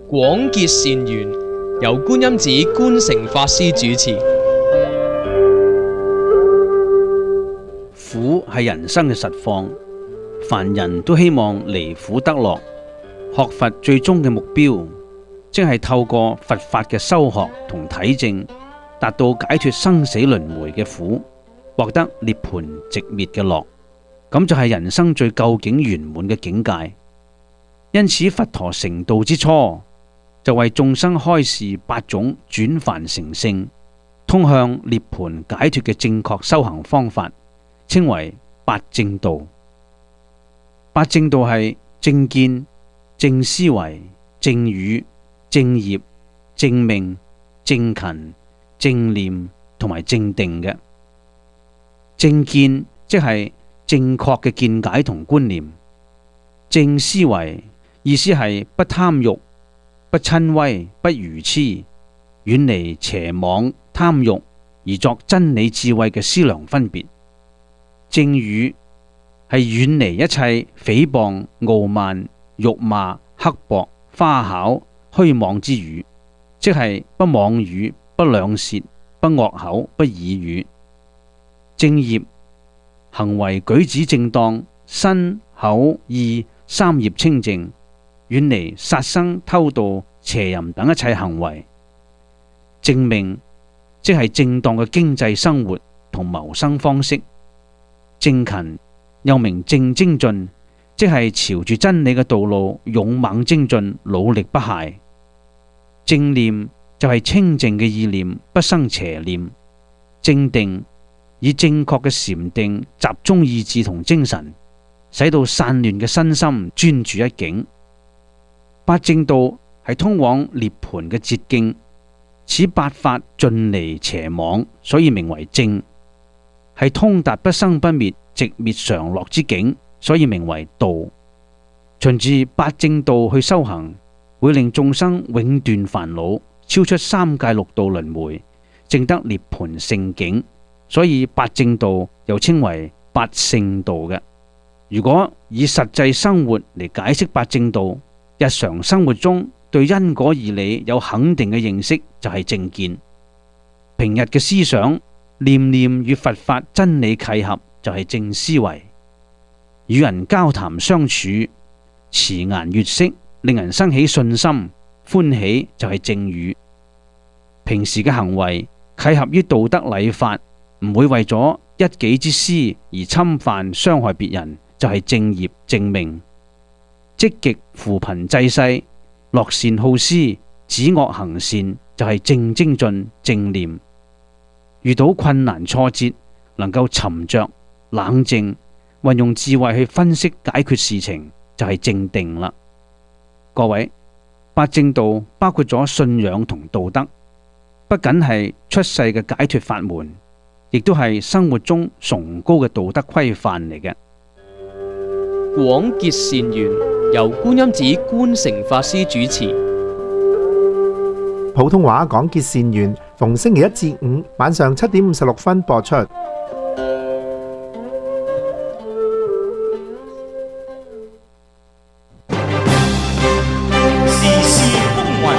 廣結善緣，由觀音寺觀誠法師主持。 苦係人生嘅實況，凡人都希望離苦得樂。學佛最終嘅目標，即係透過佛法嘅修學同體證，達到解脫生死輪迴嘅苦，獲得涅槃寂滅嘅樂。咁就係人生最究竟圓滿嘅境界。因此，佛陀成道之初，就為眾生開示8種轉凡成聖、通向涅槃解脫嘅正確修行方法，稱為八正道。八正道係正見、正思維、正語、正業、正命、正勤、正念同埋正定嘅。正見即係正確嘅見解同觀念。正思維意思係不貪欲、不瞋恚、不愚痴，遠離邪妄貪欲而作真理智慧嘅思量分別。正語係遠離一切誹謗、傲慢、辱罵、刻薄、花巧、虛妄之語，即係不妄語、不兩舌、不惡口、不綺語。正業行為舉止正當，身口意三業清淨，遠離殺生、偷盜、邪淫等一切行為。正命即係正當嘅經濟生活同謀生方式。正勤又名正精進，即係朝住真理嘅道路勇猛精進，努力不懈。正念就係清淨嘅意念，不生邪念。正定以正確嘅禪定集中意志同精神，使到散亂嘅身心專注一境。八正道係通往涅槃嘅捷徑，此八法盡離邪妄，所以名為正。係通達不生不滅、寂滅常樂之境，所以名為道。循住八正道去修行，會令眾生永斷煩惱，超出三界六道輪迴，證得涅槃聖境。所以八正道又稱為八聖道嘅。如果以實際生活嚟解釋八正道，日常生活中對因果義理有肯定嘅認識就係正見。平日嘅思想念念與佛法真理契合就係正思維。與人交談相處慈顏悅色，令人生起信心歡喜就係正語。平時嘅行為契合於道德禮法，唔會為咗一己之私而侵犯傷害別人，就係正業正命。積極扶貧濟世，樂善好施，止惡行善，就係正精進正念。遇到困難挫折，能夠沉着冷靜，運用智慧去分析解決事情，就係正定啦。各位，八正道包括咗信仰同道德，不僅係出世嘅解脫法門，亦都係生活中崇高嘅道德規範嚟嘅。 廣結善緣，由觀音寺觀誠法師主持。 普通話廣結善緣，逢星期一至五晚上7點56分播出。 時事風雲，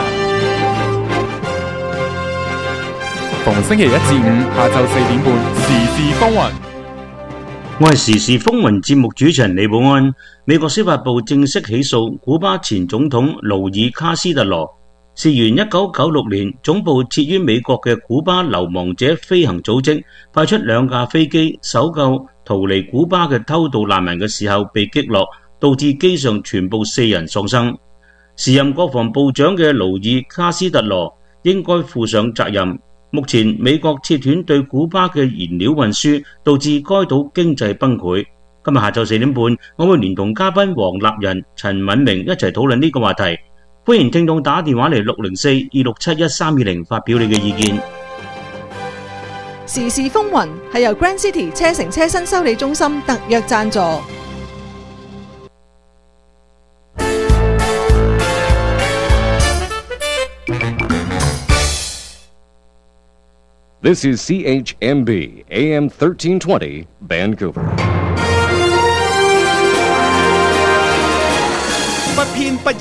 逢星期一至五下晝4點半，時事風雲。 我係時事風雲節目主持人李寶安。美國司法部正式起訴古巴前總統勞爾卡斯特羅。事源1996年，總部設於美國嘅古巴流亡者飛行組織派出2架飛機搜救逃離古巴嘅偷渡難民嘅時候被擊落，導致機上全部4人喪生。時任國防部長嘅勞爾卡斯特羅應該負上責任。目前美國切斷對古巴嘅燃料運輸，導致該島經濟崩潰。今日下晝4點半，我會連同嘉賓黃立仁、陳敏明一齊討論呢個話題。歡迎聽眾打電話嚟604-267-1320發表你嘅意見。 時事風雲係由 Grand City 車城車新修理中心特約贊助。 This is CHMB AM 1320 Vancouver。 不偏不倚，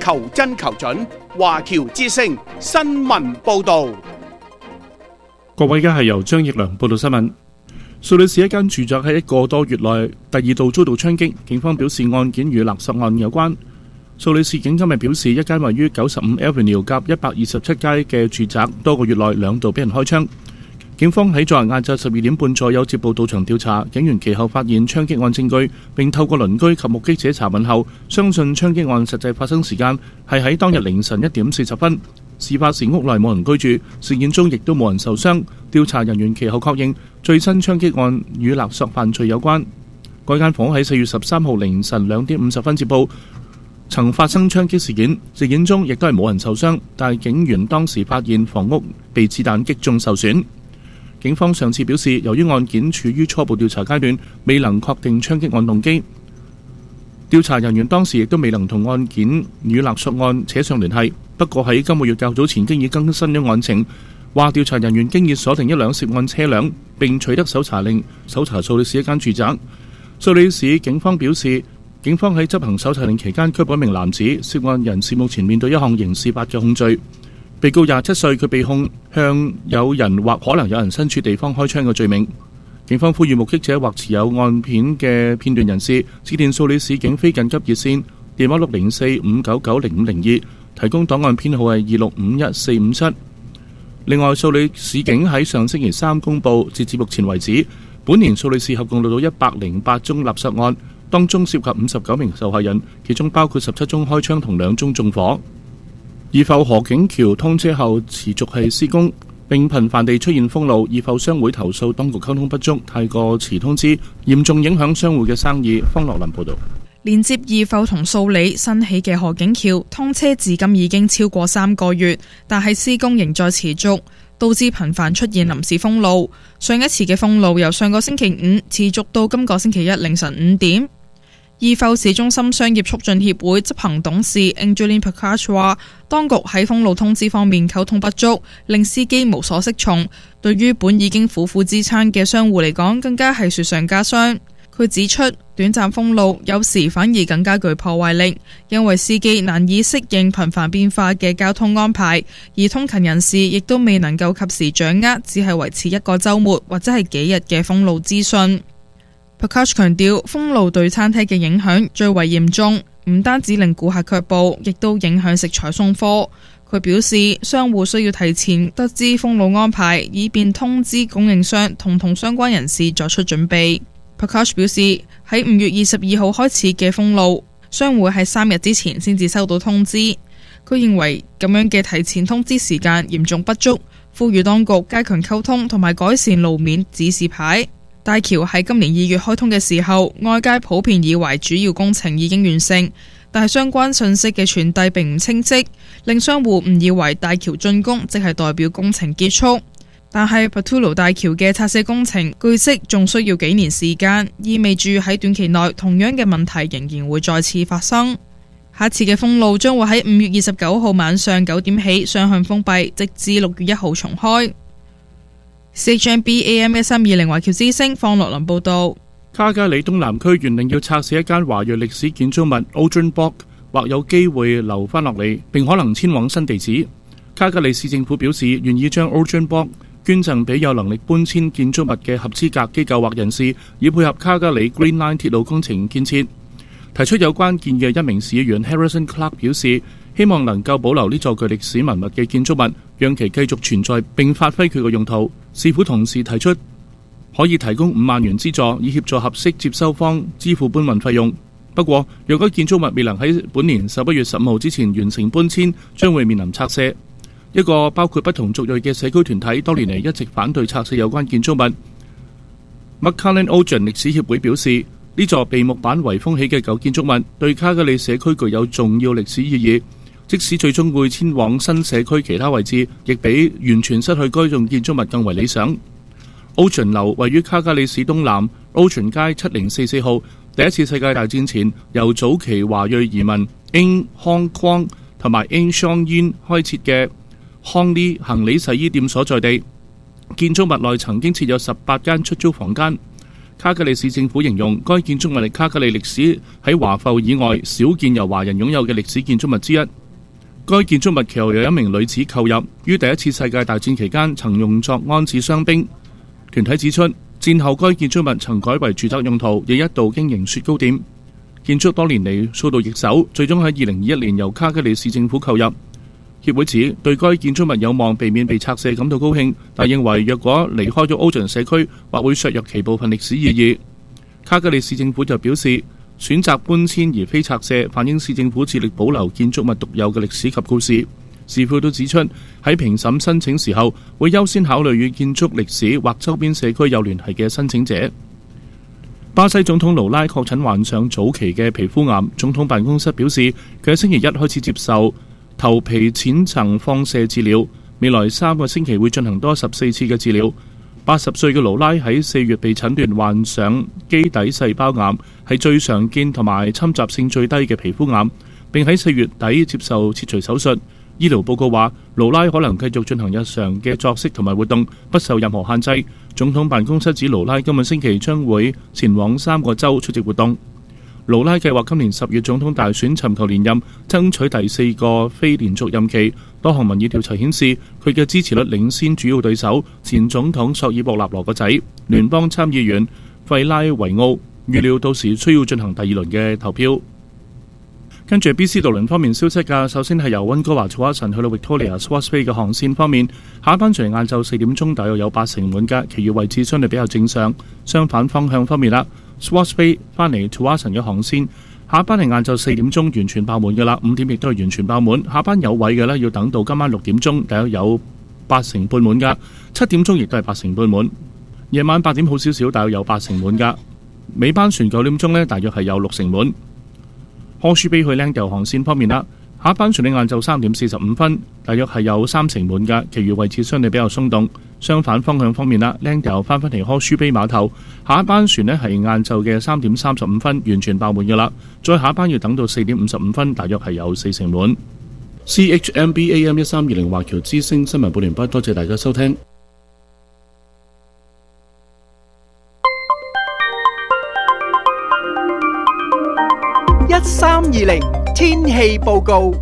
求真求準，華僑之聲新聞報導。 各位，而家係由張奕良報道新聞。蘇黎世一間住宅喺1個多月內第二度遭到槍擊，警方表示案件與勒索案有關。蘇黎世警今日表示，一間位於95 Avenue 夾127街嘅住宅多個月內2度俾人開槍。警方喺昨日晏晝12點半左右接報到場調查，警員其後發現槍擊案證據，並透過鄰居及目擊者查問後，相信槍擊案實際發生時間係喺當日凌晨1點40分。事發時屋內冇人居住，事件中亦都冇人受傷。調查人員其後確認最新槍擊案與勒索犯罪有關。該間房屋喺4月13號凌晨2點50分接報曾發生槍擊事件，事件中亦都係冇人受傷，但係警員當時發現房屋被子彈擊中受損。警方上次表示，由於案件處於初步調查階段，未能確定槍擊案動機。調查人員當時亦都未能同案件與勒索案扯上聯繫。不過喺今個月較早前經已更新咗案情，話調查人員經已鎖定1輛涉案車輛，並取得搜查令，搜查蘇黎世一間住宅。蘇黎世警方表示，警方喺執行搜查令期間拘捕1名男子，涉案人士目前面對1項刑事法嘅控罪。被告27歲，佢被控向有人或可能有人身處地方開槍嘅罪名。警方呼籲目擊者或持有案片嘅片段人士致電蘇黎世警非緊急熱線電話604-599-0502，提供檔案編號係2651457。另外，蘇黎世警喺上星期3公佈，截至目前為止，本年蘇黎世合共錄到108宗勒索案，當中涉及59名受害人，其中包括17宗開槍同2宗縱火。二埠河景橋通車後持續係施工，並頻繁地出現封路。二埠商會投訴當局溝通不足，太過遲通知，嚴重影響商戶嘅生意。方樂林報導。 連接二埠同素里新起嘅河景橋通車至今已經超過3個月，但係施工仍在持續，導致頻繁出現臨時封路。上一次嘅封路由上個星期5持續到今個星期1凌晨5點。二埠市中心商業促進協會執行董事 Angeline Prakash 話，當局喺封路通知方面溝通不足，令司機無所適從。對於本已經苦苦支撐嘅商戶嚟講，更加係雪上加霜。佢指出，短暫封路有時反而更加具破壞力，因為司機難以適應頻繁變化嘅交通安排，而通勤人士亦都未能夠及時掌握只係維持1個週末或者係幾日嘅封路資訊。Prakash 強調，封路對餐廳嘅影響最為嚴重，唔單止令顧客卻步，亦都影響食材送貨。佢表示，商戶需要提前得知封路安排，以便通知供應商同相關人士作出準備。Prakash 表示，喺5月22號開始嘅封路，商戶喺3日之前先至收到通知。佢認為咁樣嘅提前通知時間嚴重不足，呼籲當局加強溝通同埋改善路面指示牌。大橋喺今年2月開通嘅時候，外界普遍以為主要工程已經完成，但係相關信息嘅傳遞並唔清晰，令商戶誤以為大橋竣工即係代表工程結束。但係 Patulu 大橋嘅拆卸工程據悉仲需要幾年時間，意味住喺短期內同樣嘅問題仍然會再次發生。下次嘅封路將會喺5月29號晚上9點起雙向封閉，直至6月1號重開。CHMB AM 1320華僑之聲方樂林報道。 卡加里東南區原定要拆卸一間華裔歷史建築物 Ocean Block， 或有機會留返落嚟，並可能遷往新地址。卡加里市政府表示願意將 Ocean Block 捐贈俾有能力搬遷建築物嘅合資格機構或人士，以配合卡加里 Green Line 鐵路工程建設。提出有關建議嘅一名市議員 Harrison Clark 表示，希望能夠保留呢座具歷史文物嘅建築物，讓其繼續存在並發揮佢嘅用途。市府同時提出可以提供5萬元資助，以協助合適接收方支付搬運費用。不過，若果建築物未能喺本年11月15號之前完成搬遷，將會面臨拆卸。一個包括不同族裔嘅社區團體多年嚟一直反對拆卸有關建築物。McCullen Ocean 歷史協會表示，呢座被木板圍封起嘅舊建築物對卡加里社區具有重要歷史意義，即使最終會遷往新社區其他位置，亦比完全失去該棟建築物更為理想。Ocean 樓位於卡加里市東南 Ocean 街7044號，第一次世界大戰前由早期華裔移民 In Hong Kong 同埋 In Shong Yin 開設嘅康利行李洗衣店所在地。建築物內曾經設有18間出租房間。 卡吉利市政府形容該建築物係卡吉利歷史喺華埠以外少見由華人擁有嘅歷史建築物之一。該建築物其後由一名女子購入，於第一次世界大戰期間曾用作安置傷兵。團體指出，戰後該建築物曾改為住宅用途，亦一度經營雪糕店。建築多年嚟遭到易手，最終喺2021年由卡吉利市政府購入。協會指對該建築物有望避免被拆卸感到高興，但認為若果離開咗歐盡社區，或會削弱其部分歷史意義。卡吉利市政府就表示，選擇搬遷而非拆卸，反映市政府致力保留建築物獨有嘅歷史及故事。市府都指出，喺評審申請時候，會優先考慮與建築歷史或周邊社區有聯繫嘅申請者。巴西總統盧拉確診患上早期嘅皮膚癌，總統辦公室表示，佢喺星期一開始接受頭皮淺層放射治療，未來3個星期會進行多14次嘅治療。80歲嘅盧拉喺4月被診斷患上基底細胞癌，係最常見同埋侵襲性最低嘅皮膚癌，並喺4月底接受切除手術。醫療報告話，盧拉可能繼續進行日常嘅作息同埋活動，不受任何限制。總統辦公室指盧拉今個星期將會前往3個州出席活動。盧拉計劃今年10月總統大選尋求連任，爭取第4個非連續任期。多項民意調查顯示，佢嘅支持率領先主要對手前總統索爾博納羅個仔聯邦參議員費拉維奧。預料到時需要進行第2輪嘅投票。跟住 BC 渡輪方面消息㗎，首先係由溫哥華 Tsawwassen 去到 Victoria Swartz Bay 嘅航線方面，下一班船晏晝4點鐘大約有80%滿㗎，其餘位置相對比較正常。相反方向方面啦，Swartz Bay 翻嚟 Tsawwassen 嘅航線，下一班係晏晝4點鐘完全爆滿㗎啦，5點亦都係完全爆滿。下班有位嘅呢，要等到今晚6點鐘，大約有80%半滿㗎。7點鐘亦都係80%半滿。夜晚8點好少少，大約有80%滿㗎。尾班船9點鐘呢，大約係有60%滿。Horseshoe Bay 去 Langdale 航線方面啦，下一班船喺晏晝3點45分，大約係有30%滿㗎，其餘位置相對比較鬆動。相反方向方面啦，Langdale 翻返嚟 Horseshoe Bay 碼頭，下一班船呢係晏晝嘅3點35分，完全爆滿㗎啦。再下一班要等到4點55分，大約係有40%滿。CHMB AM 1320華僑之聲新聞報完畢，多謝大家收聽。 1320天氣報告。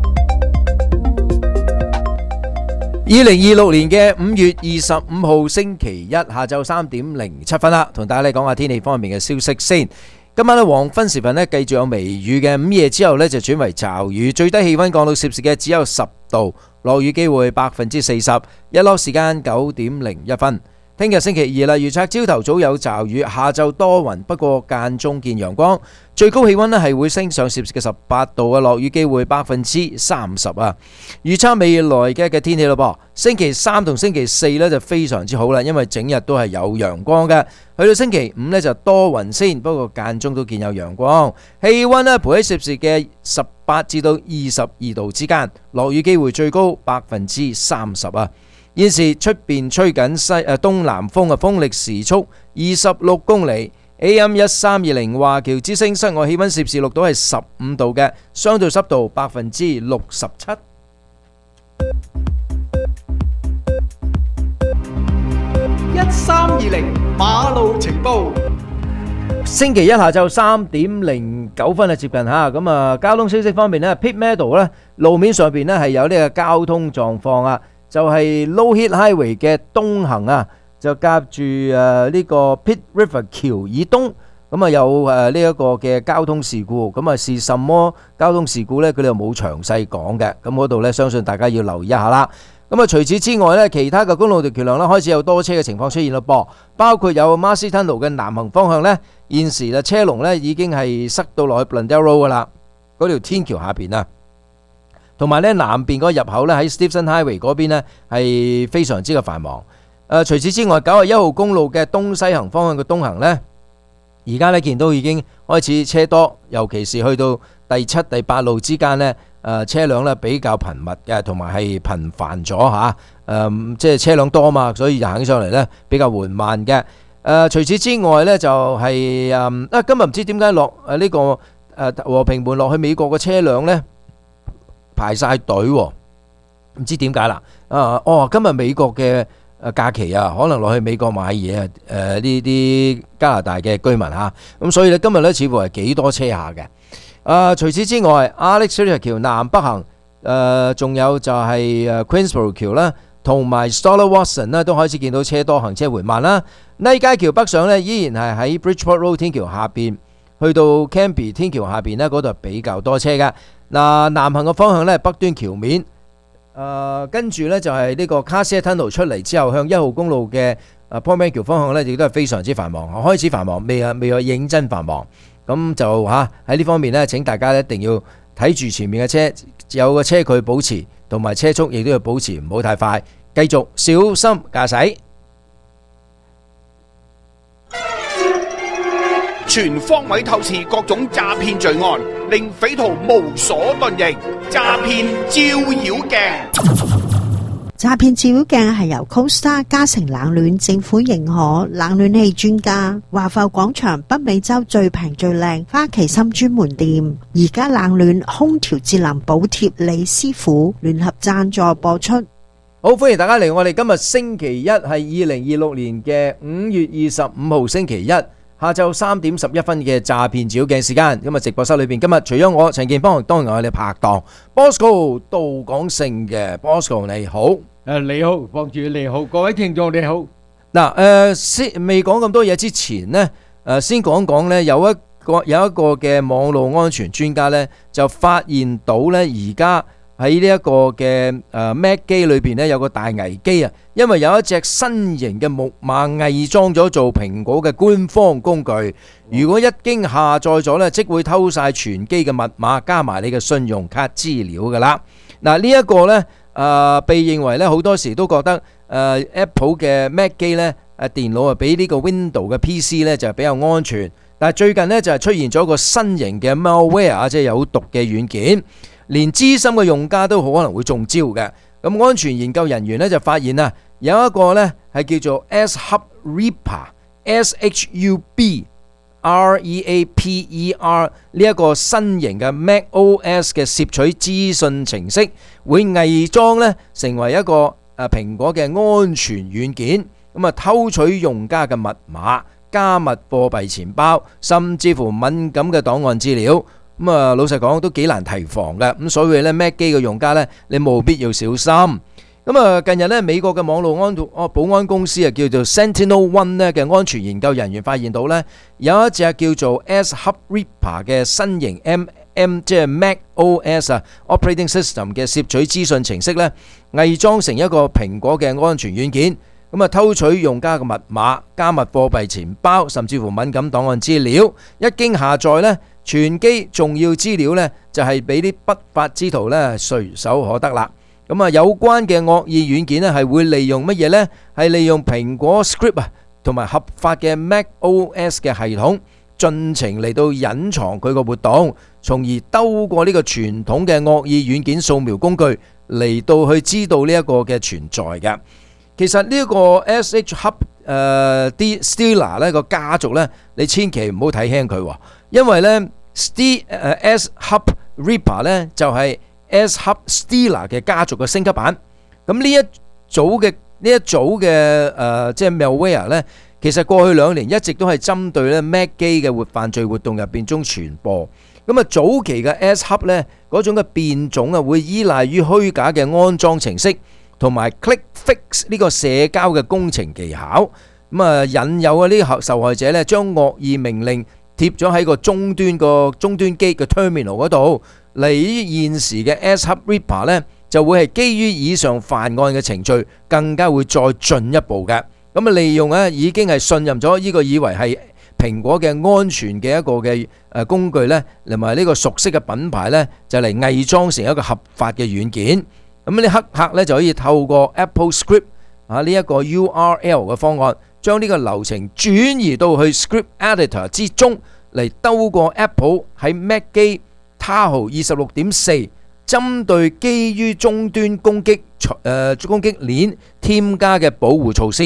2026年嘅5月25號星期一下晝3點07分啦，同大家講下天氣方面嘅消息先。今晚黃昏時分繼續有微雨嘅，午夜之後就轉為驟雨，最低氣溫降到攝氏嘅只有10度，落雨機會40%，日落時間9點01分。聽日星期二啦，預測朝頭早有驟雨，下晝多雲，不過間中見陽光，最高氣溫係會升上攝氏嘅18度啊，落雨機會30%啊。預測未來嘅天氣咯噃，星期三同星期四就非常之好啦，因為整日都係有陽光嘅。去到星期五就多雲先，不過間中都見有陽光，氣溫陪喺攝氏嘅18至到22度之間，落雨機會最高30%啊。現時出邊吹緊東南風啊，風力時速26公里。AM 1320華僑之聲，室外氣溫攝氏錄到係15度嘅，相對濕度67%。 1320馬路情報。 星期一下晝3點09分接近吓，咁啊交通消息方面呢 Pitt Meadow 路面上邊係有呢個交通狀況啊。就係 Low Heat Highway 嘅東行啊，就夾住呢個 Pitt River 橋以東，咁啊有呢一個嘅交通事故，咁啊是什麼交通事故呢？佢哋又冇詳細講嘅，咁嗰度呢，相信大家要留意一下啦。咁啊除此之外呢，其他嘅公路橋梁呢，開始有多車嘅情況出現咯噃，包括有 Marcy Tunnel 嘅南行方向呢，現時啊車龍呢已經係塞到落去 Blundell Road 噶啦，嗰條天橋下邊啊。同埋咧南邊嗰個入口咧喺 Steveston Highway 嗰邊咧係非常之嘅繁忙。除此之外，91號公路嘅東西行方向嘅東行咧，而家咧見到已經開始車多，尤其是去到第7、第8路之間咧，車輛咧比較頻密嘅，同埋係頻繁咗嚇。即係車輛多嘛，所以行起上嚟咧比較緩慢嘅。除此之外咧就係今日唔知點解落呢個和平門落去美國嘅車輛咧，排晒隊喎，唔知點解啦。今日美國嘅假期啊，可能落去美國買嘢啊，呢啲加拿大嘅居民嚇，咁所以咧今日咧似乎係幾多車下嘅。除此之外 ，Alex River 橋南北行，仲有就係Queensborough 橋啦，同埋 Stoller Watson 咧都開始見到車多，行車緩慢啦。呢街橋北上咧依然係喺 Bridgeport Road 天橋下邊，去到 Cambie 天橋下邊咧嗰度比較多車嘅。南行嘅方向咧北端橋面。跟住呢，就係呢個 Cartier Tunnel 出嚟之後，向1號公路嘅Port Macquarie橋方向呢，亦都係非常之繁忙，開始繁忙，未有認真繁忙。咁就喺呢方面呢，請大家一定要睇住前面嘅車，有個車距保持，同埋車速亦都要保持，唔好太快，繼續小心駕駛。 全方位透視各種詐騙罪案，令匪徒無所遁形。詐騙照妖鏡， 詐騙照妖鏡係由 Costa 嘉誠冷暖政府認可冷暖氣專家華埠廣場北美洲最平最靚花旗參專門店，而家冷暖空調節能補貼李師傅聯合贊助播出。 好，歡迎大家嚟我哋今日星期一係2026年嘅5月25號星期一。下晝3點11分嘅詐騙照妖鏡時間，今日直播室裏邊，今日除咗我陳健邦，當然我哋拍檔 Bosco 杜廣盛嘅 Bosco 你好， 你好，幫主你好，各位聽眾你好。 嗱，先未講咁多嘢之前呢，先講講呢，有一個嘅網絡安全專家呢，就發現到呢而家喺呢一個嘅Mac 機裏邊呢有個大危機啊！因為有一隻新型嘅木馬偽裝咗做蘋果嘅官方工具，如果一經下載咗呢，即會偷晒全機嘅密碼，加埋你嘅信用卡資料噶啦。嗱，呢一個呢，被認為呢好多時都覺得Apple 嘅 Mac 機呢電腦比呢個 Windows 嘅 PC 呢就比較安全，但係最近呢，就係出現咗個新型嘅 malware， 即係有毒嘅軟件。連資深嘅用家都好可能會中招嘅。咁安全研究人員咧就發現啊，有一個咧係叫做 SHUB Reaper，SHUB REAPER 呢一個新型嘅 macOS 嘅攝取資訊程式，會偽裝咧成為一個蘋果嘅安全軟件，咁啊偷取用家嘅密碼、加密貨幣錢包，甚至乎敏感嘅檔案資料。咁啊，老實講都幾難提防嘅，咁所以咧 Mac 機嘅用家咧，你務必要小心。咁啊，近日咧美國嘅網絡保安公司啊，叫做 SentinelOne 咧嘅安全研究人員發現到咧，有一隻叫做 SHUB Reaper 嘅新型 即係 macOS Operating System 嘅攝取資訊程式咧，偽裝成一個蘋果嘅安全軟件，咁啊偷取用家嘅密碼、加密貨幣錢包，甚至乎敏感檔案資料，一經下載咧。全機重要資料呢，就係俾啲不法之徒呢隨手可得啦。咁啊，有關嘅惡意軟件呢，係會利用乜嘢呢？係利用蘋果 Script 啊，同埋合法嘅 macOS 嘅系統，盡情嚟到隱藏佢個活動，從而兜過呢個傳統嘅惡意軟件掃描工具嚟到去知道呢一個嘅存在嘅。其實呢一個 SHUB Stealer 呢個家族呢，你千祈唔好睇輕佢，因為呢 SHUB Reaper 呢就係 SHUB Stealer 嘅家族嘅升級版。咁呢一組嘅即係 malware 呢，其實過去2年一直都係針對咧 Mac 機嘅犯罪活動入邊中傳播。咁啊，早期嘅 SHUB 呢嗰種嘅變種啊，會依賴於虛假嘅安裝程式同埋 click fix 呢個社交嘅工程技巧。咁啊，引誘啊呢啲受害者呢，將惡意命令貼咗喺個終端機嘅 terminal 嗰度。嚟於現時嘅 SHUB Reaper 呢，就會係基於以上犯案嘅程序，更加會再進一步嘅。咁啊，利用已經係信任咗呢個以為係蘋果嘅安全嘅一個嘅工具呢，同埋呢個熟悉嘅品牌呢，就嚟偽裝成一個合法嘅軟件。咁呢黑客呢，就可以透過 Apple Script 呢一個 URL 嘅方案，將呢個流程轉移到去 Script Editor 之中，嚟兜過 Apple 喺 Mac 機 Tahoe 26.4針對基於終端攻擊鏈添加嘅保護措施，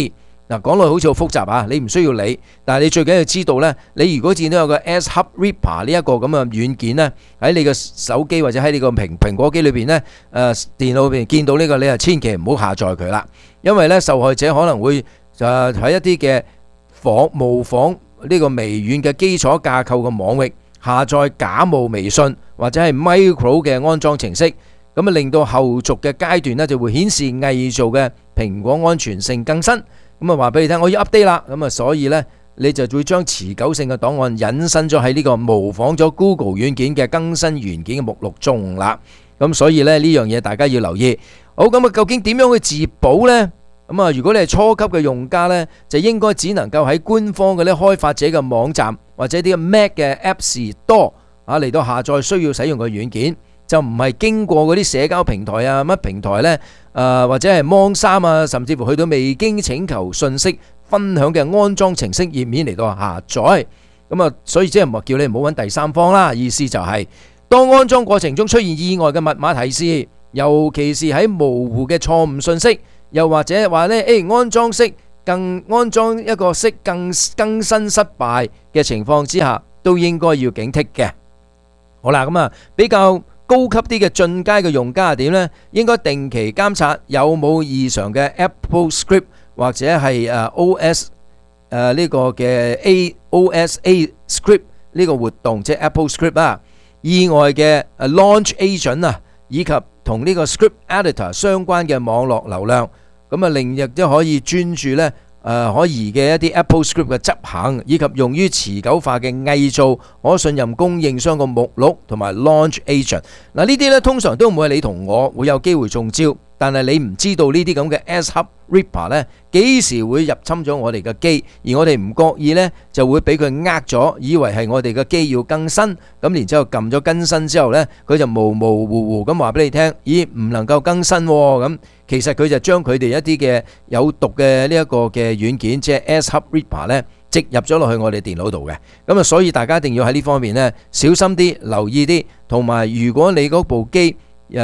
嗱，講落好似好複雜啊，你唔需要理，但係你最緊要知道呢，你如果見到有個 ASCII Reaper 呢一個咁嘅軟件呢，喺你嘅手機或者喺你個蘋果機裏邊呢，電腦裏邊見到呢個，你係千祈唔好下載佢啦，因為呢受害者可能會喺一啲嘅模仿呢個微軟嘅基礎架構嘅網域下載假冒微信或者係 micro 嘅安裝程式，咁啊令到後續嘅階段呢就會顯示偽造嘅蘋果安全性更新。咁啊話俾你聽，我要 update 啦，咁啊所以呢，你就會將持久性嘅檔案引申咗喺呢個模仿咗 Google 軟件嘅更新元件嘅目錄中啦。咁所以呢，呢樣嘢大家要留意。好，咁啊究竟點樣去自保呢？咁啊如果你係初級嘅用家呢，就應該只能夠喺官方嘅啲開發者嘅網站或者啲 Mac 嘅 App Store 嚟到下載需要使用嘅軟件。就唔係經過嗰啲社交平台啊，乜平台呢？或者係芒三啊，甚至乎去到未經請求信息分享嘅安裝程式頁面嚟到下載。咁啊，所以即係唔係叫你唔好揾第三方啦。意思就係當安裝過程中出現意外嘅密碼提示，尤其是喺模糊嘅錯誤信息，又或者話呢，安裝一個式更新失敗嘅情況之下，都應該要警惕嘅。好啦，咁啊比較高級啲嘅進階嘅用家係點呢？應該定期監察有冇異常嘅 Apple Script 或者係OS 呢個嘅 OSA Script 呢個活動，即係 Apple Script 啊，意外嘅Launch Agent 啊，以及同呢個 Script Editor 相關嘅網絡流量，咁啊令亦都可以專注呢可疑嘅一啲 Apple Script 嘅執行，以及用於持久化嘅偽造可信任供應商個目錄同埋 Launch Agent。嗱，呢啲呢通常都唔會係你同我會有機會中招，但係你唔知道呢啲咁嘅 ASCII Reaper 呢幾時會入侵咗我哋嘅機，而我哋唔覺意呢就會俾佢呃咗，以為係我哋嘅機要更新，咁然之後撳咗更新之後呢，佢就模模糊糊咁話俾你聽，咦唔能夠更新喎，咁其實佢就將佢哋一啲嘅有毒嘅呢一個嘅軟件，即係 ASCII Reaper 呢植入咗落去我哋電腦度嘅。咁啊，所以大家一定要喺呢方面呢小心啲，留意啲，同埋如果你嗰部機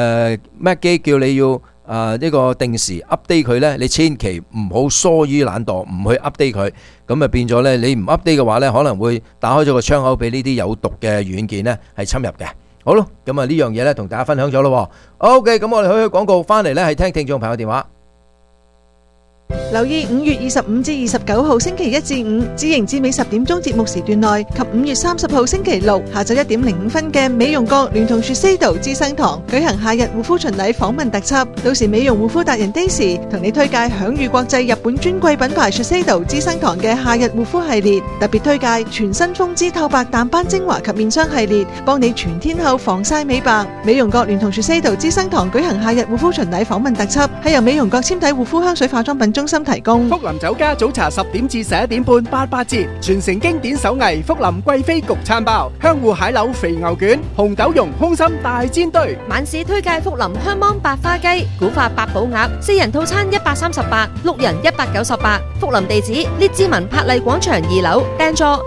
Mac 機叫你要呢個定時 update 佢呢，你千祈唔好疏於懶惰，唔去 update 佢，咁啊變咗呢，你唔 update 嘅話呢，可能會打開咗個窗口俾呢啲有毒嘅軟件呢係侵入嘅。好咯，咁啊呢樣嘢呢同大家分享咗咯。OK，咁我哋去廣告翻嚟呢係聽聽眾朋友電話。 留意5月25至29號星期一至五至營至美10點鐘節目時段內，及5月30號星期六下晝1點05分嘅美容閣聯同 Shiseido 資生堂舉行夏日護膚巡禮訪問特輯。到時美容護膚達人 Daisy 同你推介享譽國際日本專櫃品牌 Shiseido 資生堂嘅夏日護膚系列，特別推介全新風姿透白淡斑精華及面霜系列，幫你全天候防曬美白。美容閣聯同 Shiseido 資生堂舉行夏日護膚巡禮訪問特輯，係由美容閣纖體護膚香水化妝品中心提供。 福林酒家早茶10點至11點半88折，傳承經典手藝福林貴妃焗餐包、香芋蟹柳肥牛卷、紅豆蓉空心大煎堆。 晚市推介福林香芒白花雞、古法八寶鴨，4人套餐138， 6人198。福林地址：列治文柏麗廣場2樓，訂座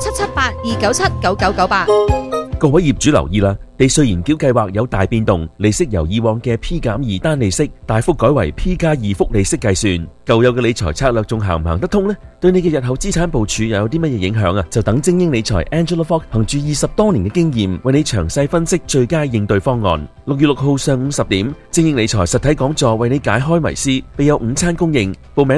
778-297-9998。 各位業主留意啦，地稅延繳計劃有大變動，利息由以往嘅 P+2 單利息大幅改為 P+2 複利息計算。舊有嘅理財策略仲行唔行得通呢？對你嘅日後資產部署又有啲乜嘢影響啊？就等精英理財 Angela Fogg 憑住20多年嘅經驗，為你詳細分析最佳應對方案。6月6號上午10點，精英理財實體講座為你解開迷思，備有午餐供應。報名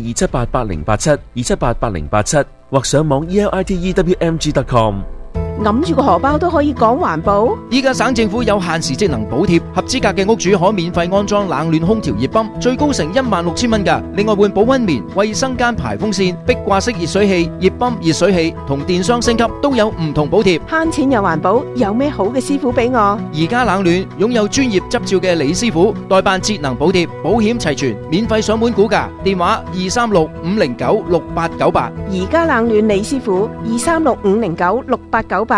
604-278-8087，278-8087，或上網 elitewmg.com。 揞住個荷包都可以講環保。 依家省政府有限時節能補貼，合資格嘅屋主可免費安裝冷暖空調熱泵，最高成16,000蚊㗎。另外換保溫棉、衛生間排風扇、壁掛式熱水器、熱泵、熱水器同電箱升級都有唔同補貼。 慳錢又環保，有咩好嘅師傅俾我？ 而家冷暖擁有專業執照嘅李師傅，代辦節能補貼，保險齊全，免費上門估價。電話236-509-6898。 而家冷暖李師傅236-509-6898。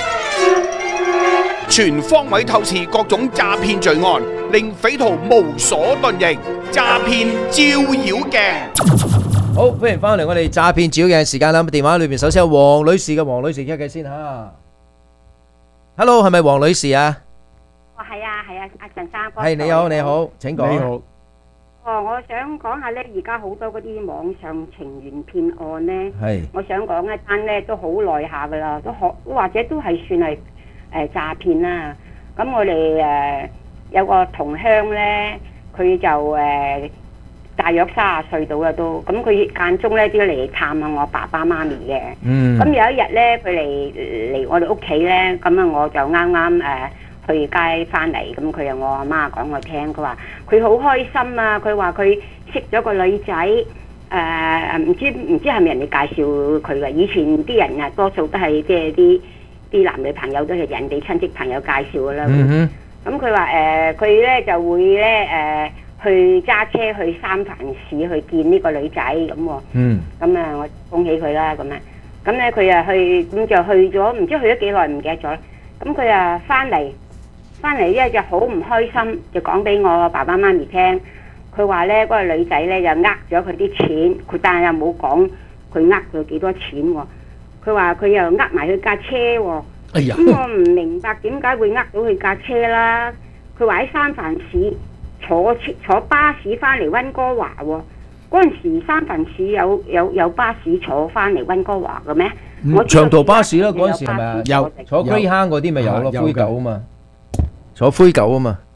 全方位透視各種詐騙罪案，令匪徒無所遁形。詐騙照妖鏡。 好，歡迎翻嚟我哋詐騙照妖鏡時間啦。咁電話裏邊首先有黃女士嘅，黃女士傾偈先吓。Hello， 係咪黃女士啊？ 係啊，阿陳生。 係，你好，你好，請講。 你好。 我想講下咧，而家好多嗰啲網上情緣騙案咧， 係我想講一單咧都好耐下噶啦，都或者都係算係詐騙啦。咁我哋有個同鄉咧，佢就大約30歲到啦都，咁佢間中咧都嚟探下我爸爸媽咪嘅。咁有一日咧，佢嚟我哋屋企咧，咁啊我就啱啱去街翻嚟，咁佢又我阿媽講我聽，佢話佢好開心啊！佢話佢識咗個女仔，唔知係咪人哋介紹佢嘅？以前啲人啊，多數都係即係啲男女朋友都係人哋親戚朋友介紹㗎啦。咁佢話佢咧就會咧去揸車去三藩市去見呢個女仔咁喎。咁啊，我恭喜佢啦咁啊。咁咧佢啊去，咁就去咗，唔知去咗幾耐唔記得咗。咁佢啊翻嚟咧就好唔開心，就講俾我爸爸媽咪聽。佢話咧嗰個女仔咧就呃咗佢啲錢，佢但係又冇講佢呃佢幾多錢喎。佢話佢又呃埋佢架車喎。咁我唔明白點解會呃到佢架車啦。佢話喺三藩市坐巴士翻嚟溫哥華喎。嗰陣時三藩市有巴士坐翻嚟溫哥華嘅咩？ 長途巴士啦，嗰陣時係咪啊？有坐 Greyhound 嗰啲咪有咯，灰狗啊嘛，坐灰狗啊嘛。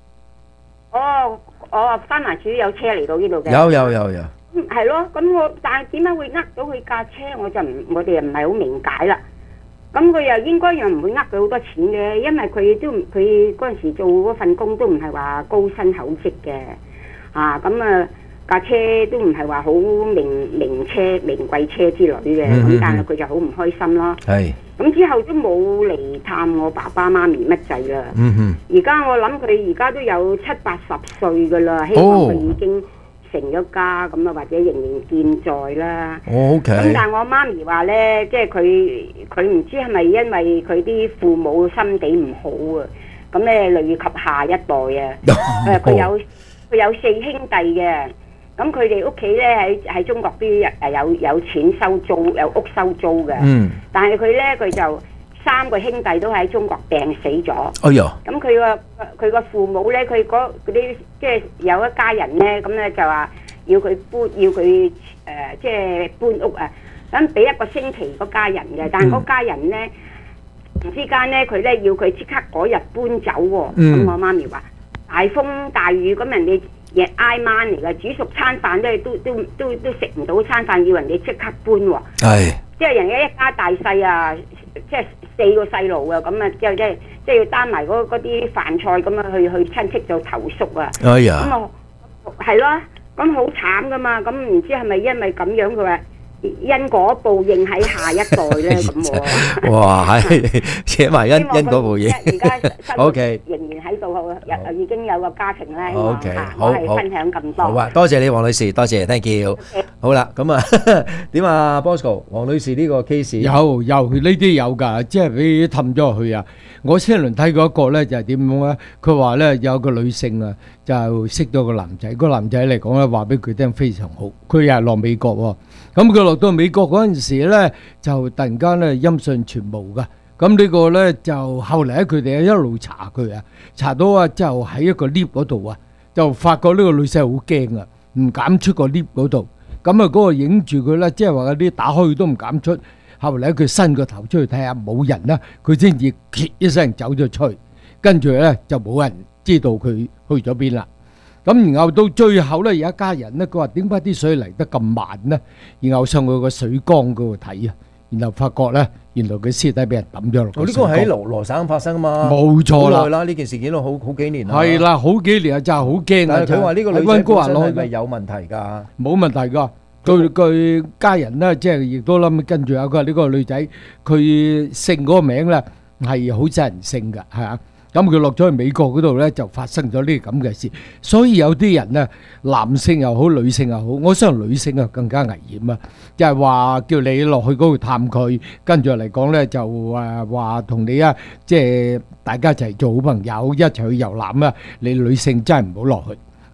三藩市有車嚟到呢度嘅。 有。 係咯，咁但係點解會呃到佢架車？我哋又唔係好明解啦。咁佢又應該又唔會呃佢好多錢嘅，因為佢嗰陣時做嗰份工都唔係話高薪厚職嘅，架車都唔係話好名貴車之類嘅，咁但係佢就好唔開心咯。係。咁之後都冇嚟探我爸爸媽咪乜滯啦。而家我諗佢而家都有70-80歲噶啦，希望佢已經成咗家咁啊，或者仍然健在啦。 OK。 咁但係我媽咪話咧，即係佢唔知係咪因為佢啲父母心地唔好啊，咁咧累及下一代啊。佢有4兄弟嘅。咁佢哋屋企咧喺中國啲有錢收租，有屋收租嘅。但係佢就3個兄弟都喺中國病死咗。哎呀！咁佢個父母咧，佢嗰啲即係有一家人咧，咁咧就話要佢即係搬屋啊。咁俾1個星期嗰家人嘅，但係嗰家人咧突然之間咧，佢咧要佢即刻嗰日搬走喎。咁我媽咪話大風大雨，咁人哋挨晚嚟嘅，煮熟餐飯都食唔到餐飯，要人哋即刻搬喎。係，即係人家一家大細啊，即係4個細路啊，咁啊，即係要擔埋嗰啲飯菜咁啊，去親戚做投宿啊。哎呀！咁啊，係咯，咁好慘噶嘛，咁唔知係咪因為咁樣佢話因果報應喺下一代咧咁喎。哇！係寫埋因果報應。而家，OK，仍然喺度，已經有個家庭咧。OK，好，我係分享咁多。好啊，多謝你，黃女士，多謝 ，thank you。好啦，咁啊，點啊 ，Bosco， 黃女士呢個 case 有呢啲有㗎，即係俾氹咗落去啊！我先輪睇過一個咧，就係點樣咧？佢話咧有個女性啊，就識咗個男仔，個男仔嚟講咧話俾佢聽非常好，佢又係落美國喎。咁佢落到美國嗰陣時咧，就突然間咧音訊全無噶。咁呢個咧就後嚟咧，佢哋一路查佢啊，查到啊就喺一個 lift 嗰度啊，就發覺呢個女仔好驚啊，唔敢出個 lift 嗰度。咁啊嗰個影住佢咧，即係話嗰啲打開佢都唔敢出。後嚟佢伸個頭出去睇下冇人啦，佢先至揭一聲走咗出去，跟住咧就冇人知道佢去咗邊啦。咁然後到最後咧，有一家人咧，佢話點解啲水嚟得咁慢呢？然後上去個水缸嗰度睇啊，然後發覺咧，原來佢屍體俾人抌咗落個水缸。呢個喺羅省發生啊嘛，冇錯啦。好耐啦，呢件事件都好幾年啦。係啦，好幾年啊，真係好驚啊！佢話呢個女仔本身係咪有問題㗎？冇問題㗎。佢家人咧，即係亦都諗跟住啊！佢話呢個女仔佢姓嗰個名咧係好似人姓㗎，係啊。咁佢落咗去美國嗰度咧，就發生咗呢啲咁嘅事。所以有啲人咧，男性又好，女性又好，我相信女性啊更加危險啊！就係話叫你落去嗰度探佢，跟住嚟講咧就話同你啊，即係大家一齊做好朋友，一齊去遊覽啊！你女性真係唔好落去。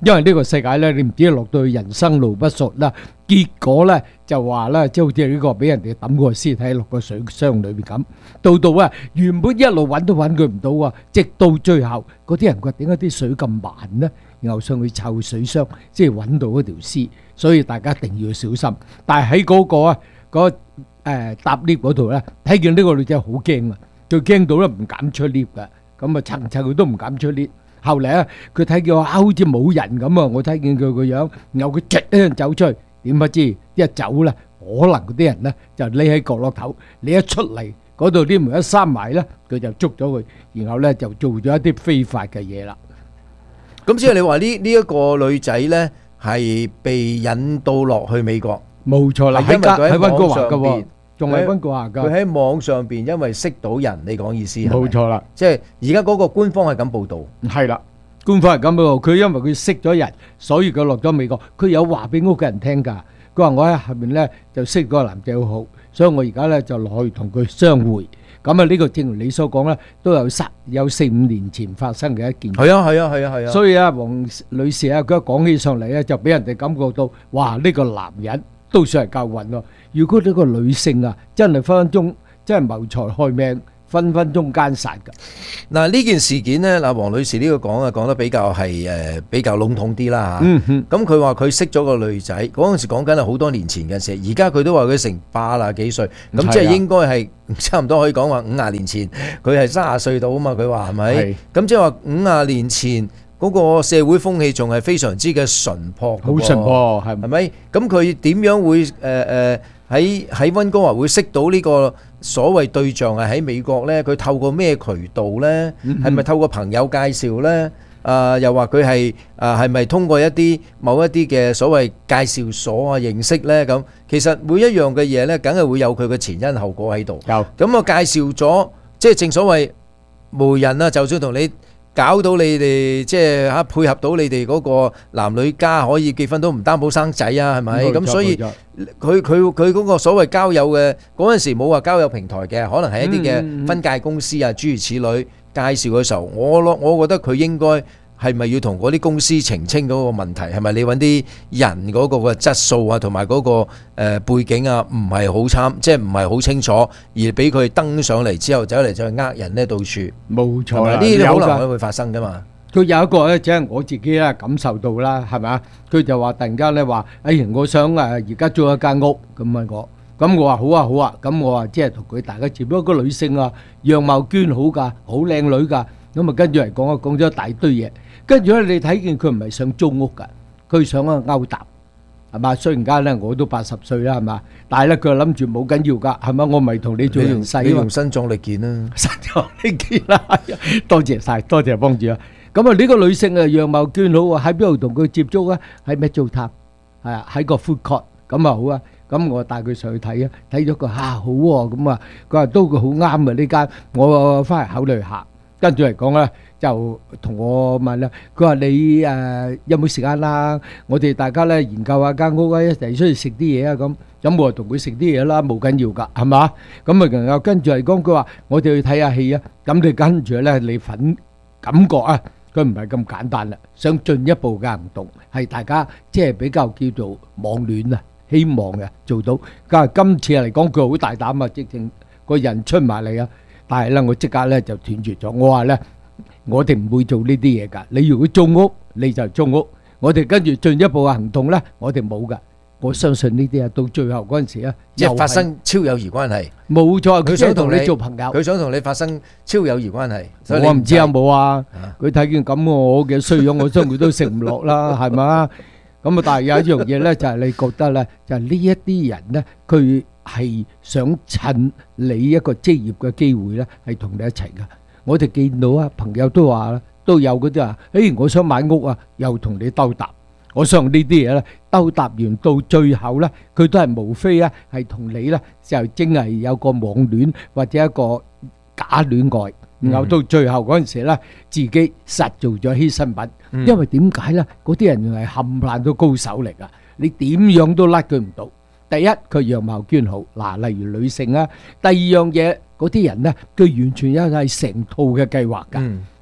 因為呢個世界咧，你唔知落到去人生路不熟啦，結果咧就話咧，即係好似呢個俾人哋抌個屍體落個水箱裏邊咁，到啊原本一路揾都揾佢唔到啊，直到最後嗰啲人話點解啲水咁慢呢？然後上去湊水箱，即係揾到嗰條屍，所以大家一定要小心。但係喺嗰個啊搭 lift 嗰度咧，睇見呢個女仔好驚啊，佢驚到咧唔敢出 lift 噶，咁啊層佢都唔敢出 lift。後嚟咧，佢睇見我好似冇人咁啊，我睇見佢個樣，然後佢直一樣走出去，點不知一走咧，可能嗰啲人咧就匿喺角落頭，你一出嚟嗰度啲門一閂埋咧，佢就捉咗佢，然後咧就做咗一啲非法嘅嘢啦。 咁即係你話呢一個女仔咧係被引導落去美國， 冇錯啦，喺溫哥華嘅喎，仲係溫哥華㗎。 佢喺網上邊因為識到人，你講意思係咪？ 冇錯啦， 即係而家嗰個官方係咁報導。 係啦，官方係咁報導。佢因為佢識咗人，所以佢落咗美國。佢有話俾屋企人聽㗎。佢話我喺下面咧就識嗰個男仔好好，所以我而家咧就落去同佢相會。咁啊，呢個正如你所講咧，都有4-5年前發生嘅一件。 係啊。 所以啊，黃女士啊，佢一講起上嚟咧，就俾人哋感覺到，哇！呢個男人都算係夠運咯。如果呢個女性啊，真係分分鐘真係謀財害命，分分鐘奸殺㗎。 嗱呢件事件咧，嗱黃女士呢個講得比較係比較籠統啲啦嚇。咁佢話佢識咗個女仔，嗰陣時講緊係好多年前嘅事，而家佢都話佢成80幾歲，咁即係應該係差唔多可以講話50年前，佢係30歲到啊嘛，佢話係咪？咁即係話50年前嗰個社會風氣仲係非常之嘅淳樸， 好淳樸係咪？咁佢點樣會喺溫哥華會識到呢個所謂對象係喺美國呢？佢透過咩渠道呢？係咪透過朋友介紹呢？又話佢係咪通過某一啲嘅所謂介紹所啊認識呢？咁其實每一樣嘅嘢呢，梗係會有佢嘅前因後果喺度。咁我介紹咗，即係正所謂無人啊，就算同你搞到你哋即係配合到你哋嗰個男女家可以結婚都唔擔保生仔啊，係咪？咁所以佢嗰個所謂交友嘅嗰陣時冇話交友平台嘅，可能係一啲嘅分界公司啊，諸如此類介紹嘅時候，我覺得佢應該係咪要同嗰啲公司澄清嗰個問題？係咪你揾啲人嗰個嘅質素啊，同埋嗰個背景啊，唔係好即係唔係好清楚，而俾佢登上嚟之後走嚟再呃人呢？到處冇錯啦， 呢啲可能會發生噶嘛。 佢有一個咧，即係我自己咧感受到啦，係咪啊？佢就話突然間咧話，我想而家租一間屋咁問我，咁我話好啊，咁我話即係同佢大家接咗個女性啊，樣貌娟好㗎，好靚女㗎，咁啊跟住嚟講咗一大堆嘢。跟住咧，你睇見佢唔係想租屋㗎，佢想勾搭，係嘛？雖然間咧我都80歲啦，係嘛？但係咧佢諗住冇緊要㗎，係嘛？我咪同你做完世， 你用身壯力健啦， 身壯力健啦，多謝晒，多謝幫住啊！咁啊呢個女性啊樣貌娟好啊，喺邊度同佢接觸啊？喺咩做塔？係啊，喺個 food court，咁啊好啊！咁我帶佢上去睇啊，睇咗個好喎，咁啊佢話都佢好啱啊呢間，我翻嚟考慮下。跟住嚟講咧，就同我問啦，佢話你有冇時間啦？我哋大家咧研究下間屋啊，一齊出去食啲嘢啊咁。咁我同佢食啲嘢啦，冇緊要㗎，係嘛？咁啊然後跟住嚟講，佢話我哋去睇下戲啊。咁你跟住咧，你感覺啊，佢唔係咁簡單啦，想進一步嘅行動，係大家即係比較叫做網戀啊，希望嘅做到。但係今次嚟講，佢好大膽啊，直情個人出埋嚟啊！但係咧，我即刻咧就斷絕咗。我話咧，我哋唔會做呢啲嘢㗎。你如果租屋，你就租屋。我哋跟住進一步嘅行動咧，我哋冇㗎。我相信呢啲啊，到最後嗰陣時啊， 即係發生超友誼關係。 冇錯，佢想同你做朋友， 佢想同你發生超友誼關係。 我唔知有冇啊？佢睇見咁我嘅衰樣，我相信都食唔落啦，係嘛？咁啊，但係有一樣嘢咧，就係你覺得咧，就係呢一啲人咧，佢係想趁你一個職業嘅機會咧，係同你一齊噶。我哋見到啊，朋友都話啦，都有嗰啲話，我想買屋啊，又同你兜搭。我想呢啲嘢咧，兜搭完到最後咧，佢都係無非啊，係同你咧就真係有個網戀或者一個假戀愛，然後到最後嗰陣時咧，自己實做咗犧牲品。因為點解咧？嗰啲人係冚唪唥都高手嚟噶，你點樣都甩佢唔到。第一，佢樣貌娟好，嗱，例如女性啊。第二樣嘢，嗰啲人咧，佢完全有係成套嘅計劃㗎。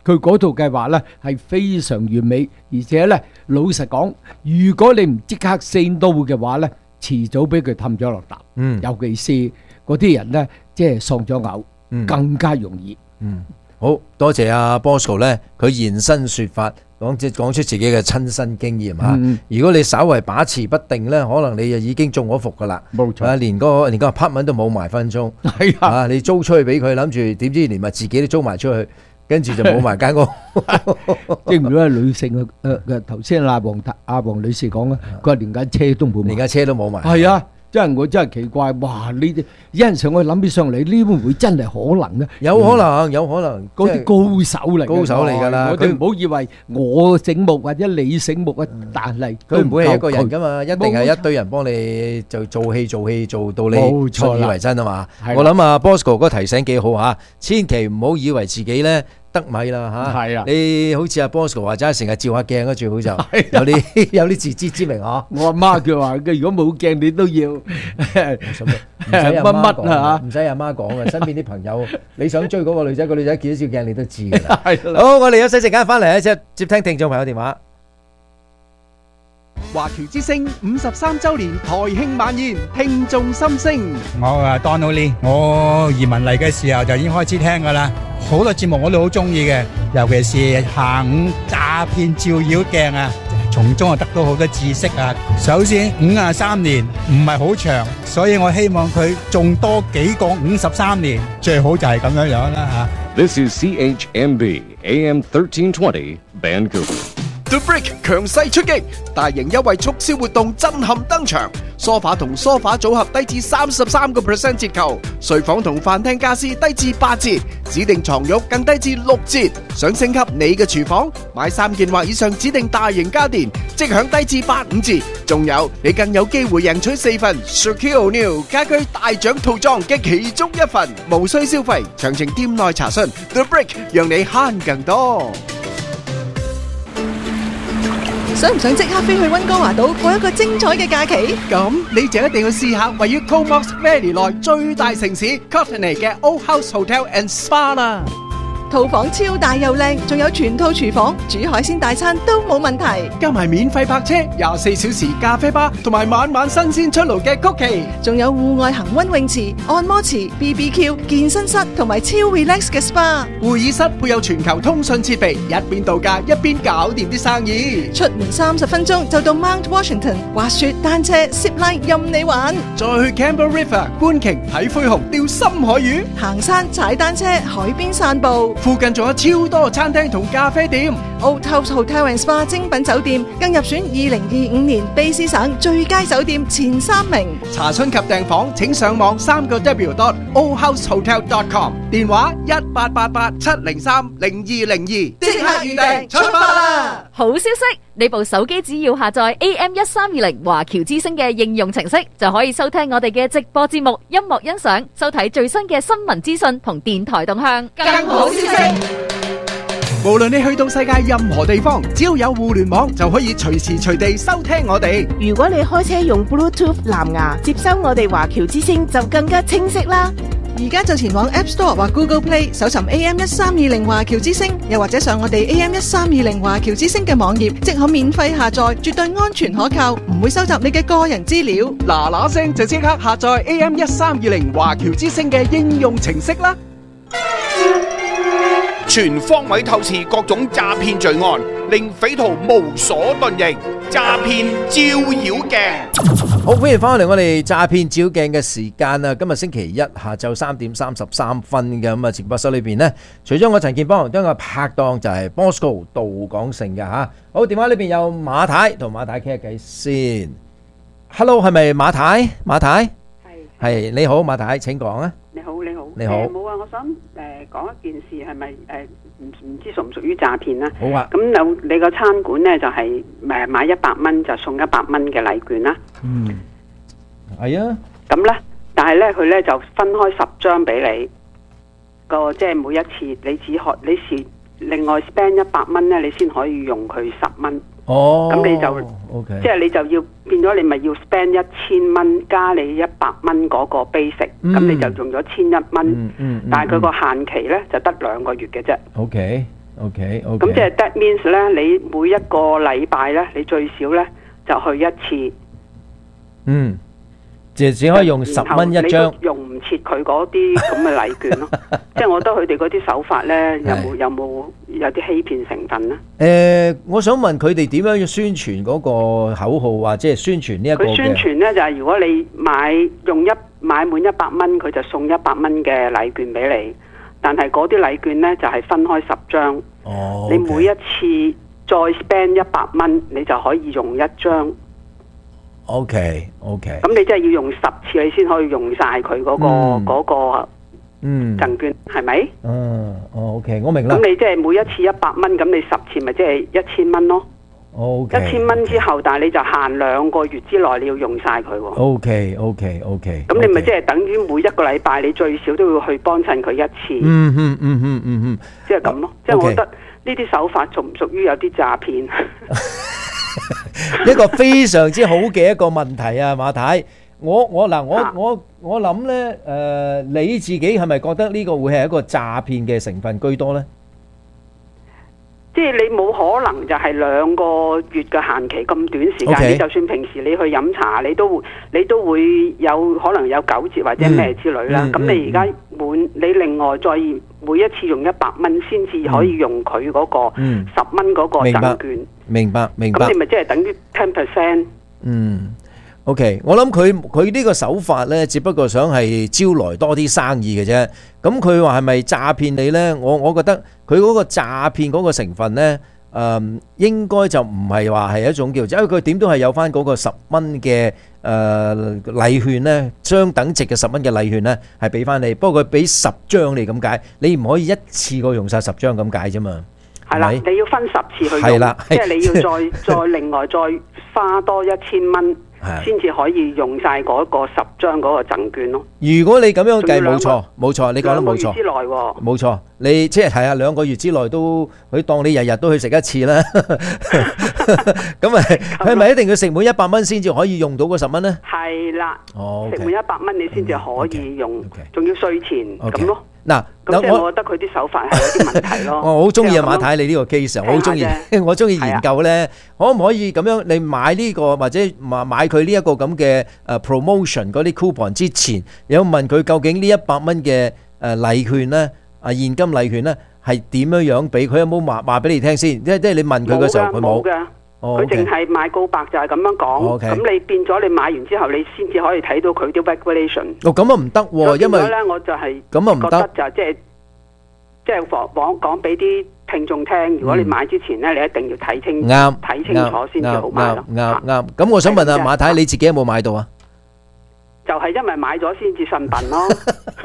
佢嗰套計劃咧係非常完美，而且咧老實講，如果你唔即刻 say no 嘅話咧，遲早俾佢氹咗落搭。尤其是嗰啲人咧，即係喪咗偶，更加容易。 好多謝阿 Bosco 咧，佢現身說法，講出自己嘅親身經驗嚇。如果你稍為把持不定咧，可能你就已經中咗伏噶啦。 冇錯， 連個 apartment 都冇埋分鐘。係啊，你租出去俾佢，諗住點知連埋自己都租埋出去，跟住就冇埋間屋。 正如係女性頭先阿黃女士講啊，佢話連間車都冇埋， 連間車都冇埋。 係啊。我真係奇怪，哇！呢啲有陣時我諗起上嚟，呢會唔會真係可能呢？ 有可能， 嗰啲高手嚟㗎啦。 我哋唔好以為我醒目或者你醒目啊，但係佢唔會係一個人㗎嘛，一定係一堆人幫你就做戲做到你信以為真啊嘛。我諗啊 Bosco 嗰個提醒幾好嚇，千祈唔好以為自己咧得米啦嚇。係啊，你好似阿 Bosco 話齋成日照下鏡啊，最好就有啲自知之明嗬。 我阿媽佢話嘅，如果冇鏡你都要。 唔使阿媽講啊，唔使阿媽講啊，身邊啲朋友，你想追嗰個女仔，個女仔見到照鏡你都知㗎啦。好，我哋休息陣間翻嚟咧，接聽聽眾朋友電話。 華僑之聲53週年台慶晚宴，聽眾心聲。 我Donald Lee，我移民嚟嘅時候就已經開始聽㗎啦，好多節目我都好中意嘅，尤其是下午詐騙照妖鏡啊。從中得到好多知識啊！首先53年唔係好長，所以我希望佢仲多幾個53年，最好就係咁樣樣啦嚇。 This is CHMB AM 1320 Vancouver。The Brick 強勢出擊，大型優惠促銷活動震撼登場。梳化同梳化組合低至33% 折扣，睡房同飯廳家私低至8折，指定床褥更低至6折。想升級你嘅廚房，買3件或以上指定大型家電，即享低至85折。仲有，你更有機會贏取4份 Shaquille O'Neal 家居大獎套裝嘅其中一份，無需消費。詳情店內查詢。The Brick 讓你慳更多。 想唔想即刻飛去溫哥華島過一個精彩嘅假期？ 咁你就一定要試下位於 Comox Valley 內最大城市 Courtenay 嘅 Old House Hotel and Spa 啦。 套房超大又靚，仲有全套廚房，煮海鮮大餐都冇問題。 加埋免費泊車、24小時咖啡吧，同埋晚晚新鮮出爐嘅曲奇， 仲有戶外恒溫泳池、按摩池、BBQ、健身室同埋超 relax 嘅 SPA。 會議室配有全球通訊設備，一邊度假一邊搞掂啲生意。 出門30分鐘就到 Mount Washington， 滑雪、單車、zip line 任你玩。 再去 Campbell River 觀鯨、睇灰熊、釣深海魚， 行山、踩單車、海邊散步。 附近仲有超多餐廳同咖啡店。 Old House Hotel and Spa 精品酒店更入選2025年卑詩省最佳酒店前3名。 查詢及訂房請上網3w.oldhousehotel.com， 電話1888-703-0202，即刻預訂出發啦！ 好消息，你部手機只要下載 AM1320華僑之聲嘅應用程式，就可以收聽我哋嘅直播節目、音樂欣賞、收睇最新嘅新聞資訊同電台動向。 更好消息，無論你去到世界任何地方，只要有互聯網就可以隨時隨地收聽我哋。 如果你開車用 Bluetooth 藍牙接收我哋華僑之聲，就更加清晰啦。 而家就前往 App Store 或 Google Play 搜尋 AM1320華僑之聲，又或者上我哋 AM1320華僑之聲嘅網頁，即可免費下載，絕對安全可靠，唔會收集你嘅個人資料。 嗱聲就即刻下載 AM1320華僑之聲嘅應用程式啦！ 全方位透視各種詐騙罪案，令匪徒無所遁形。詐騙照妖鏡， 好歡迎翻嚟我哋詐騙照鏡嘅時間啊！今日星期一下晝3點33分嘅咁啊，直播室裏邊呢，除咗我陳健邦，將個拍檔就係 Bosco 杜廣成嘅吓。好，電話裏邊有馬太同馬太傾下偈先。Hello， 係咪馬太？馬太係你好，馬太，請講啊！ 你好。 你好。 冇啊，我想講一件事，係咪唔知屬唔屬於詐騙啦？ 好啊。 咁有你個餐館呢，就係買100蚊就送100蚊嘅禮券啦。 嗯，係啊。 咁呢，但係呢，佢呢就分開10張俾你，即係每一次你是另外 spend 100蚊呢，你先可以用佢10蚊。 哦， 咁你就 OK， 即係你就要變咗，你咪要 spend 1000蚊加你100蚊嗰個 basic，咁你就用咗1100蚊。但係佢個限期呢就得2個月嘅啫。 OK， OK， 咁即係 that means 咧，你每一個禮拜咧，你最少咧就去一次。 嗯，只可以用10蚊一張， 用唔切佢嗰啲咁嘅禮券咯。即係我覺得佢哋嗰啲手法咧，有啲欺騙成分咧？ 我想問佢哋點樣要宣傳嗰個口號或者係宣傳呢一個嘅？ 佢宣傳咧就係如果你買滿100蚊，佢就送100蚊嘅禮券俾你。但係嗰啲禮券咧就係分開10張。 哦， 你每一次再 spend 100蚊，你就可以用一張。 OK。 咁你真係要用10次，你先可以用晒佢嗰個贈券，係咪？ OK， 我明啦。 咁你即係每一次100蚊，咁你10次咪即係1000蚊咯。1000蚊之後，但係你就限2個月之內你要用晒佢喎。 OK。 咁你咪即係等於每一個禮拜你最少都要去幫襯佢一次。即係咁咯。即係我覺得呢啲手法屬唔屬於有啲詐騙？ 一個非常之好嘅一個問題啊，馬太。我諗咧，你自己係咪覺得呢個會係一個詐騙嘅成分居多咧？ 即係你冇可能就係2個月嘅限期咁短時間，你就算平時你去飲茶，你都會有可能有9折或者咩之類啦。咁你而家你另外再每一次用100蚊先至可以用佢嗰個10蚊嗰個贈券。 明白。 咁你咪即係等於 10%。 OK， 我諗佢呢個手法呢，只不過想係招來多啲生意嘅啫。咁佢話係咪詐騙你呢？我覺得佢嗰個詐騙嗰個成分呢，應該就唔係話係一種叫，因為佢點都係有翻嗰個10蚊嘅禮券呢，相等值嘅10蚊嘅禮券呢，係俾翻你。不過佢俾10張你咁解，你唔可以一次過用晒10張咁解啫嘛。 係啦，你要分10次去用，即係你要再另外再花多1000蚊。先至可以用晒嗰個10張嗰個贈券咯。 如果你咁樣計，冇錯，你講得冇錯。 2個月之內喎。 冇錯，你即係2個月之內都，佢當你日日都去食一次啦。咁係咪一定要食滿100蚊先至可以用到嗰10蚊呢？ 係啦。食滿100蚊你先至可以用，仲要稅前咁咯。嗱，咁即係我覺得佢啲手法係有啲問題咯。 我好中意啊馬太你呢個 case，我好中意，我中意研究咧，可唔可以咁樣？你買呢個或者買佢呢一個咁嘅promotion 嗰啲 coupon 之前，有問佢究竟呢100蚊嘅禮券咧現金禮券咧係點樣樣俾佢？有冇話俾你聽先？即係你問佢嘅時候，佢冇嘅。 佢淨係買告白就係咁樣講，咁你變咗你買完之後，你先至可以睇到佢啲 regulation。 咁啊唔得喎，因為咧我就係咁啊唔得， 就即係講俾啲聽眾聽，如果你買之前咧，你一定要睇清楚先至好買咯。 啱。咁我想問下馬太，你自己有冇買到啊？ 就係因為買咗先至信笨咯，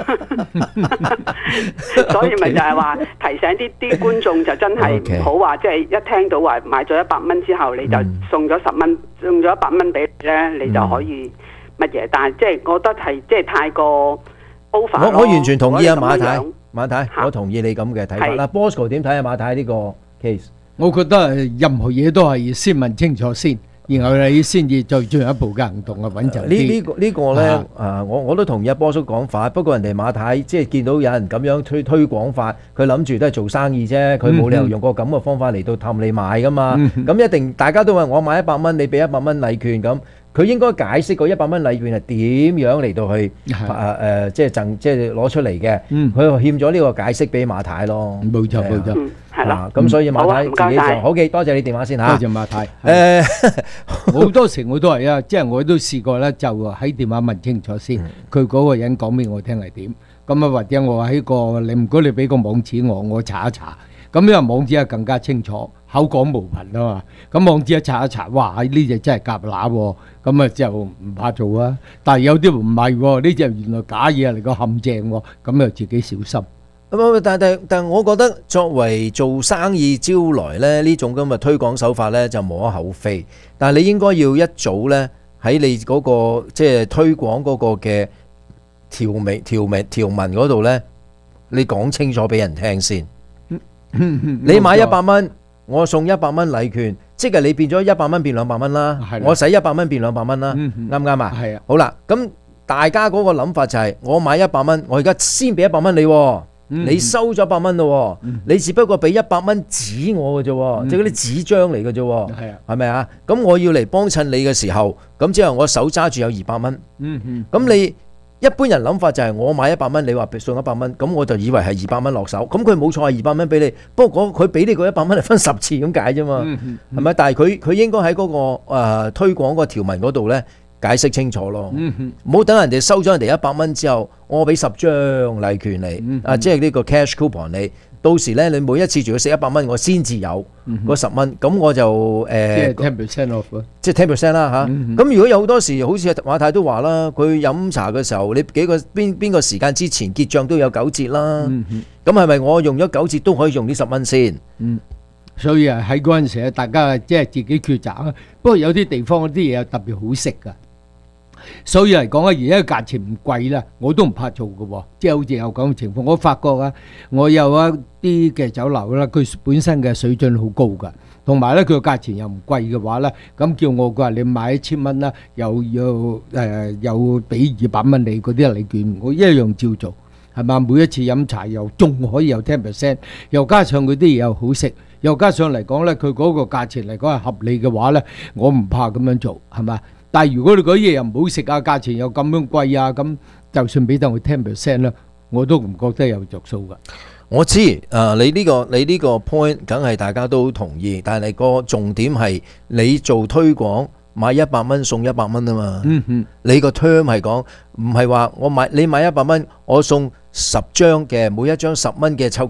所以咪就係話提醒啲觀眾就真係唔好話，即係一聽到話買咗100蚊之後，你就送咗10蚊，送咗100蚊俾你咧，你就可以乜嘢？但係即係我覺得係即係太過 over 咯。 我完全同意啊，馬太，我同意你咁嘅睇法啦。Bosco 點睇啊？馬太呢個 case， 我覺得任何嘢都係先問清楚先。然後你先至再進一步嘅行動啊，穩陣啲。 呢個咧，我都同意阿波叔講法。不過人哋馬太即係見到有人咁樣推廣法，佢諗住都係做生意啫，佢冇理由用個咁嘅方法嚟到氹你買噶嘛。咁一定大家都話我買100蚊，你俾100蚊禮券咁。佢應該解釋個100蚊禮券係點樣嚟到去即係攞出嚟嘅。佢欠咗呢個解釋俾馬太咯。 冇錯， 係啦。 咁所以馬太自己就好嘅，多謝你電話先嚇。 多謝馬太。好多時我都係啊，即係我都試過咧，就喺電話問清楚先，佢嗰個人講俾我聽係點。咁啊，或者我喺個你唔該你俾個網址我查一查。咁因為網址係更加清楚，口講無憑啊嘛。咁網址一查一查，哇！呢隻真係夾乸喎，咁啊就唔怕做啊。但係有啲唔係喎，呢隻原來假嘢嚟個陷阱喎，咁就自己小心。 但我覺得作為做生意招來咧呢種咁嘅推廣手法咧就無可厚非，但係你應該要一早咧喺你嗰個即係推廣嗰個嘅條文嗰度咧，你講清楚俾人聽先。你買100蚊，我送100蚊禮券，即係你變咗100蚊變200蚊啦。我使100蚊變200蚊啦，啱唔啱啊？係啊。好啦，咁大家嗰個諗法就係我買100蚊，我而家先俾100蚊你， 你收咗100蚊咯，你只不過俾100蚊紙我嘅啫，即係嗰啲紙張嚟嘅啫，係咪啊？咁我要嚟幫襯你嘅時候，咁之後我手揸住有200蚊，咁你一般人諗法就係我買100蚊，你話送100蚊，咁我就以為係200蚊落手，咁佢冇錯係200蚊俾你，不過佢俾你嗰100蚊係分10次咁解啫嘛，係咪？但係佢應該喺嗰個推廣個條文嗰度呢，解釋清楚咯，唔好等人哋收咗人哋100蚊之後，我俾10張禮券你，即係呢個 cash coupon 你，到時咧你每一次仲要食100蚊，我先至有嗰10蚊，咁我就即係 10% off， 即係 10% 啦嚇。咁如果有好多時，好似馬太都話啦，佢飲茶嘅時候，你邊個時間之前結帳都有9折啦，咁係咪我用咗9折都可以用呢10蚊先？ 所以喺嗰陣時咧，大家即係自己抉擇啊。不過有啲地方嗰啲嘢又特別好食㗎。所以嚟講啊，而家價錢唔貴啦，我都唔怕做嘅喎，即係好似有咁嘅情況。我發覺啊，我有一啲嘅酒樓啦，佢本身嘅水準好高㗎，同埋咧佢個價錢又唔貴嘅話咧，咁叫我佢話你買1000蚊啦，又俾200蚊你嗰啲禮券，我一樣照做，係嘛？每一次飲茶又仲可以有 10%， 又加上佢啲嘢又好食，又加上嚟講咧，佢嗰個價錢嚟講係合理嘅話咧，我唔怕咁樣做，係嘛？但係如果你嗰啲嘢又唔好食啊，價錢又咁樣貴啊，咁就算俾到佢 10% 啦，我都唔覺得有着數噶。 我知你呢個 point 梗係大家都同意，但係個重點係你做推廣買100蚊送100蚊啊嘛。你個 term 係講唔係話你買100蚊，我送10張嘅，每一張10蚊嘅湊